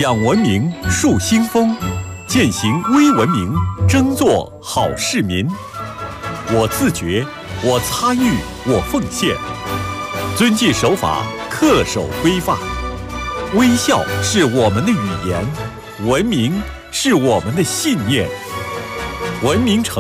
讲文明树新风，践行微文明，争做好市民。我自觉，我参与，我奉献，遵纪守法，恪守规范。微笑是我们的语言，文明是我们的信念。文明城